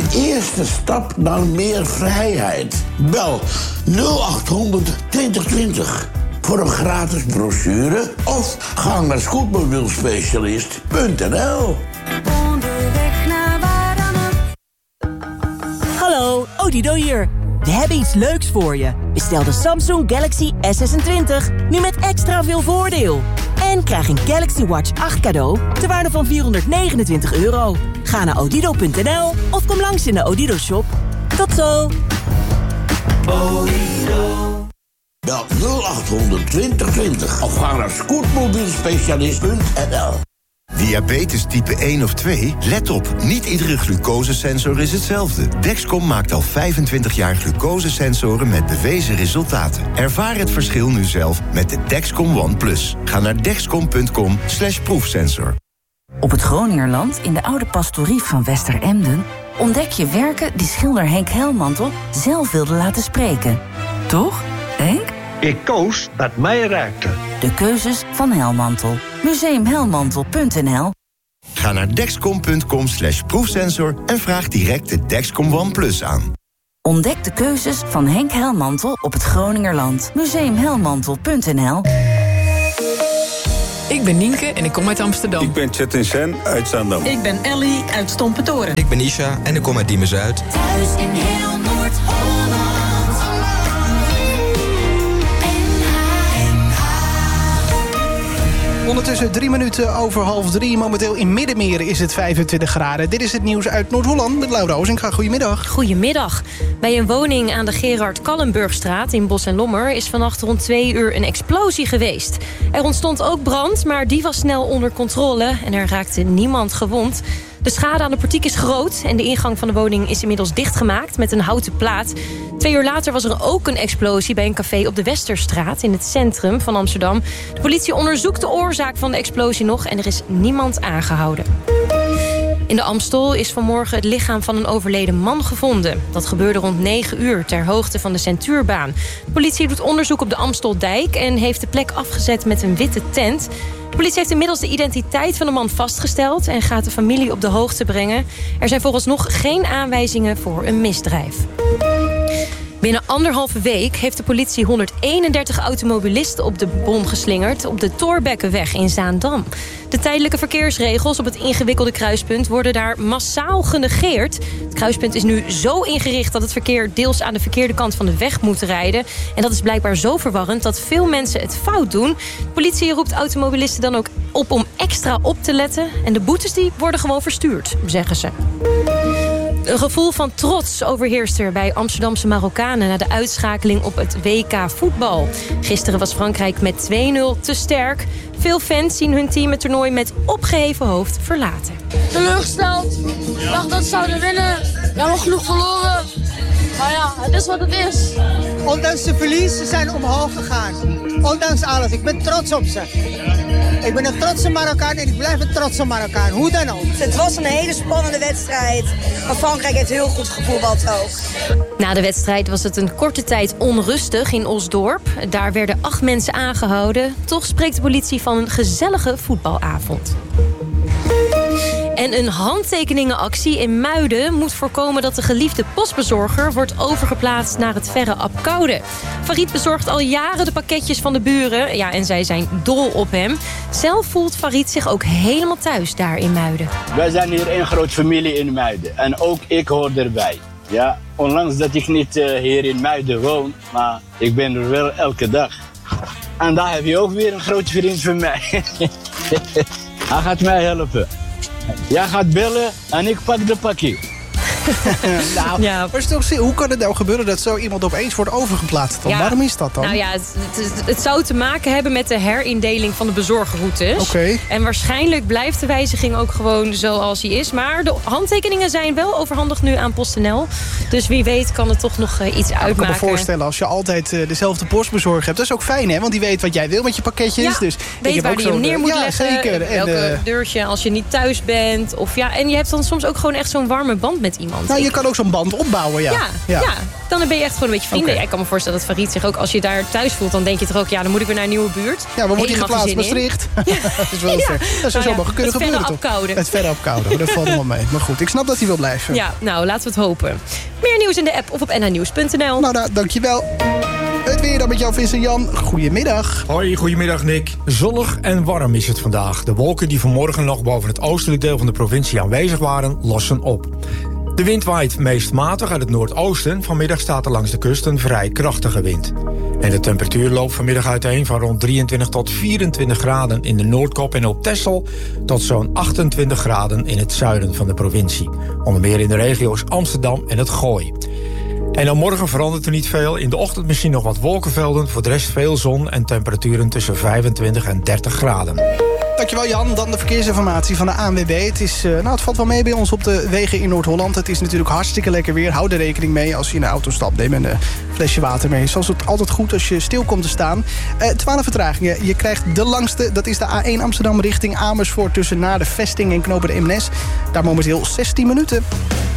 De eerste stap naar meer vrijheid. Bel 0800 2020 voor een gratis brochure of ga naar scootmobielspecialist.nl. Hallo, Odido hier. We hebben iets leuks voor je. Bestel de Samsung Galaxy S26 nu met extra veel voordeel. En krijg een Galaxy Watch 8 cadeau ter waarde van €429. Ga naar odido.nl of kom langs in de Odido shop. Tot zo! Odido. Bel 0800 2020 of ga naar scootmobielspecialist.nl. Diabetes type 1 of 2? Let op, niet iedere glucosesensor is hetzelfde. Dexcom maakt al 25 jaar glucosesensoren met bewezen resultaten. Ervaar het verschil nu zelf met de Dexcom One Plus. Ga naar dexcom.com/proefsensor. Op het Groningerland, in de oude pastorie van Westeremden, ontdek je werken die schilder Henk Helmantel zelf wilde laten spreken. Toch, Henk? Ik koos wat mij raakte. De keuzes van Helmantel. Museumhelmantel.nl. Ga naar dexcom.com/proefsensor en vraag direct de Dexcom One Plus aan. Ontdek de keuzes van Henk Helmantel op het Groningerland. Museumhelmantel.nl. Ik ben Nienke en ik kom uit Amsterdam. Ik ben Chetin Sen uit Zaandam. Ik ben Ellie uit Stompentoren. Ik ben Isha en ik kom uit Diemen-Zuid. Thuis in heel Noord-Holland. Ondertussen 3 minuten over 2:30. Momenteel in Middenmeer is het 25 graden. Dit is het nieuws uit Noord-Holland met Laura Ozinga. Goedemiddag. Goedemiddag. Bij een woning aan de Gerard Kallenburgstraat in Bos en Lommer is vannacht rond 2 uur een explosie geweest. Er ontstond ook brand, maar die was snel onder controle en er raakte niemand gewond. De schade aan de portiek is groot en de ingang van de woning is inmiddels dichtgemaakt met een houten plaat. 2 uur later was er ook een explosie bij een café op de Westerstraat in het centrum van Amsterdam. De politie onderzoekt de oorzaak van de explosie nog en er is niemand aangehouden. In de Amstel is vanmorgen het lichaam van een overleden man gevonden. Dat gebeurde rond 9 uur ter hoogte van de Centuurbaan. De politie doet onderzoek op de Amsteldijk en heeft de plek afgezet met een witte tent. De politie heeft inmiddels de identiteit van de man vastgesteld en gaat de familie op de hoogte brengen. Er zijn vooralsnog geen aanwijzingen voor een misdrijf. Binnen 1,5 week heeft de politie 131 automobilisten op de bom geslingerd op de Thorbeckenweg in Zaandam. De tijdelijke verkeersregels op het ingewikkelde kruispunt worden daar massaal genegeerd. Het kruispunt is nu zo ingericht dat het verkeer deels aan de verkeerde kant van de weg moet rijden. En dat is blijkbaar zo verwarrend dat veel mensen het fout doen. De politie roept automobilisten dan ook op om extra op te letten. En de boetes die worden gewoon verstuurd, zeggen ze. Een gevoel van trots overheerst er bij Amsterdamse Marokkanen na de uitschakeling op het WK voetbal. Gisteren was Frankrijk met 2-0 te sterk. Veel fans zien hun team het toernooi met opgeheven hoofd verlaten. Teleurgesteld. Ik dacht dat ze zouden winnen. Jammer genoeg verloren. Maar ja, het is wat het is. Ondanks de verlies, ze zijn omhoog gegaan. Ondanks alles. Ik ben trots op ze. Ik ben een trotse Marokkaan en ik blijf een trotse Marokkaan. Hoe dan ook. Het was een hele spannende wedstrijd. Maar Frankrijk heeft heel goed gevoetbald ook. Na de wedstrijd was het een korte tijd onrustig in Osdorp. Daar werden 8 mensen aangehouden. Toch spreekt de politie van een gezellige voetbalavond. En een handtekeningenactie in Muiden moet voorkomen dat de geliefde postbezorger wordt overgeplaatst naar het verre Apkoude. Farid bezorgt al jaren de pakketjes van de buren. Ja, en zij zijn dol op hem. Zelf voelt Farid zich ook helemaal thuis daar in Muiden. Wij zijn hier een grote familie in Muiden. En ook ik hoor erbij. Ja, ondanks dat ik niet hier in Muiden woon, maar ik ben er wel elke dag. En daar heb je ook weer een grote vriend van mij. Hij gaat mij helpen. Jij gaat bellen en ik pak de pakje. Nou, ja. Maar hoe kan het nou gebeuren dat zo iemand opeens wordt overgeplaatst? Ja. Waarom is dat dan? Nou ja, het zou te maken hebben met de herindeling van de bezorgerroutes. Okay. En waarschijnlijk blijft de wijziging ook gewoon zoals die is. Maar de handtekeningen zijn wel overhandigd nu aan PostNL. Dus wie weet kan het toch nog iets uitmaken. Ik kan me voorstellen, als je altijd dezelfde postbezorger hebt. Dat is ook fijn, hè? Want die weet wat jij wil met je pakketjes. Ja, dus weet waar die hem neer moet leggen. Zeker. Welke deurtje als je niet thuis bent. Of ja, en je hebt dan soms ook gewoon echt zo'n warme band met iemand. iemand. Nou, je kan ook zo'n band opbouwen, Ja, dan ben je echt gewoon een beetje vrienden. Okay. Ik kan me voorstellen dat Farid zich ook, als je daar thuis voelt, dan denk je toch ook, dan moet ik weer naar een nieuwe buurt. Ja, we worden geplaatst Maastricht. Dat is wel ver. Dat zou zomaar kunnen gebeuren, toch? Het verre opkouden. Dat valt wel mee. Maar goed, ik snap dat hij wil blijven. Ja, nou, laten we het hopen. Meer nieuws in de app of op nhnieuws.nl. Nou, dankjewel. Het weer dan met jou, Vincent Jan. Goedemiddag. Hoi, goedemiddag Nick. Zonnig en warm is het vandaag. De wolken die vanmorgen nog boven het oostelijk deel van de provincie aanwezig waren, lossen op. De wind waait meest matig uit het noordoosten. Vanmiddag staat er langs de kust een vrij krachtige wind. En de temperatuur loopt vanmiddag uiteen van rond 23 tot 24 graden in de Noordkop en op Texel tot zo'n 28 graden in het zuiden van de provincie. Onder meer in de regio's Amsterdam en het Gooi. En dan morgen verandert er niet veel. In de ochtend misschien nog wat wolkenvelden. Voor de rest veel zon en temperaturen tussen 25 en 30 graden. Dankjewel Jan. Dan de verkeersinformatie van de ANWB. Het valt wel mee bij ons op de wegen in Noord-Holland. Het is natuurlijk hartstikke lekker weer. Hou er rekening mee als je in de auto stapt. Neem een flesje water mee. Zoals het altijd goed als je stil komt te staan. 12 vertragingen. Je krijgt de langste. Dat is de A1 Amsterdam richting Amersfoort. Tussen naar de Vesting en knopen de Eemnes. Daar momenteel 16 minuten.